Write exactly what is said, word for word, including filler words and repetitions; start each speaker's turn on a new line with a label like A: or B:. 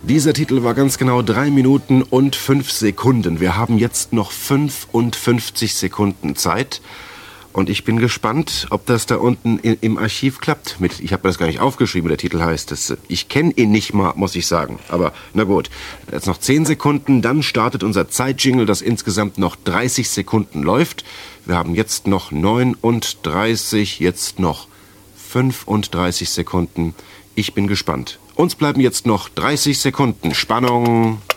A: Dieser Titel war ganz genau drei Minuten und fünf Sekunden. Wir haben jetzt noch fünfundfünfzig Sekunden Zeit. Und ich bin gespannt, ob das da unten im Archiv klappt. Mit, ich habe das gar nicht aufgeschrieben, wie der Titel heißt. Das, ich kenne ihn nicht mal, muss ich sagen. Aber na gut, jetzt noch zehn Sekunden, dann startet unser Zeitjingle, das insgesamt noch dreißig Sekunden läuft. Wir haben jetzt noch neununddreißig, jetzt noch fünfunddreißig Sekunden. Ich bin gespannt. Uns bleiben jetzt noch dreißig Sekunden. Spannung.